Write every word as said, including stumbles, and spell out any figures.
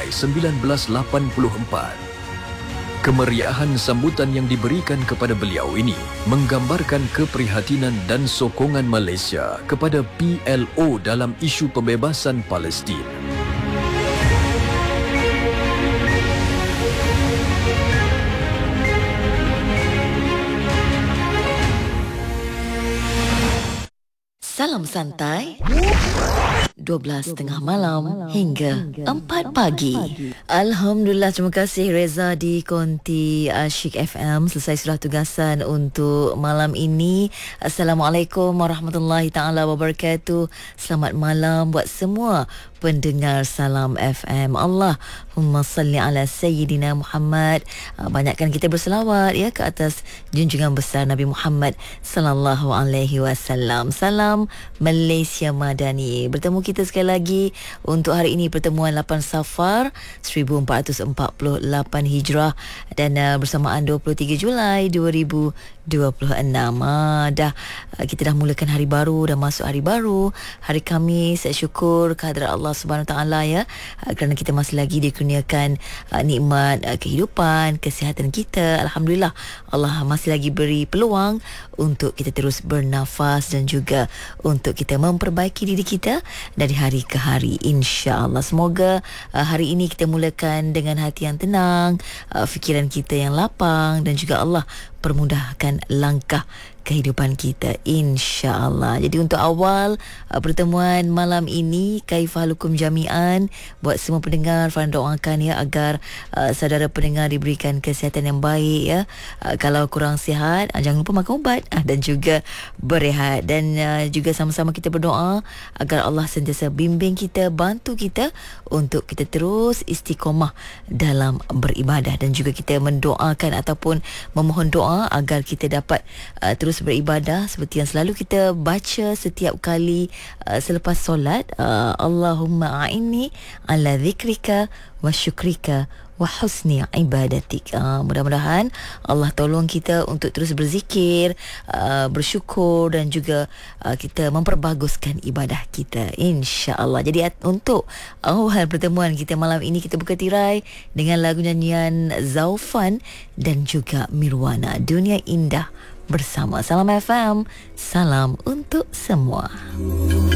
Julai sembilan belas lapan puluh empat. Kemeriahan sambutan yang diberikan kepada beliau ini menggambarkan keprihatinan dan sokongan Malaysia kepada P L O dalam isu pembebasan Palestin. Salam santai. dua belas tengah malam hingga empat pagi. Alhamdulillah, terima kasih Reza di Konti Asyik F M selesai sudah tugasan untuk malam ini. Assalamualaikum warahmatullahi taala wabarakatuh. Selamat malam buat semua pendengar Salam F M. Allahumma salli ala Sayyidina Muhammad. Banyakkan kita berselawat ya ke atas junjungan besar Nabi Muhammad sallallahu alaihi wasallam. Salam Malaysia Madani. Bertemu kita sekali lagi untuk hari ini, pertemuan lapan Safar seribu empat ratus empat puluh lapan Hijrah dan uh, bersamaan dua puluh tiga Julai dua ribu dua puluh enam. Ah, dah uh, kita dah mulakan hari baru, dah masuk hari baru, hari Khamis. Saya syukur kehadrat Allah Subhanahu Wa Taala ya, uh, kerana kita masih lagi dikurniakan uh, nikmat uh, kehidupan, kesihatan kita. Alhamdulillah, Allah masih lagi beri peluang untuk kita terus bernafas dan juga untuk kita memperbaiki diri kita dari hari ke hari, insya-Allah. Semoga uh, hari ini kita mulakan dengan hati yang tenang, uh, fikiran kita yang lapang dan juga Allah permudahkan langkah kehidupan kita, insya-Allah. Jadi untuk awal uh, pertemuan malam ini, kaifahalukum jami'an, buat semua pendengar, Faham doakan ya agar uh, saudara pendengar diberikan kesihatan yang baik ya. Uh, kalau kurang sihat, uh, jangan lupa makan ubat uh, dan juga berehat, dan uh, juga sama-sama kita berdoa agar Allah sentiasa bimbing kita, bantu kita untuk kita terus istiqomah dalam beribadah, dan juga kita mendoakan ataupun memohon doa agar kita dapat uh, terus beribadah seperti yang selalu kita baca setiap kali uh, selepas solat, uh, Allahumma a'inni ala zikrika wa syukrika wa husni ibadatik. Uh, mudah-mudahan Allah tolong kita untuk terus berzikir, uh, bersyukur dan juga uh, kita memperbaguskan ibadah kita, insya-Allah. Jadi at- untuk awal pertemuan kita malam ini, kita buka tirai dengan lagu nyanyian Zaufan dan juga Mirwana, Dunia Indah bersama Salam F M. Salam untuk semua.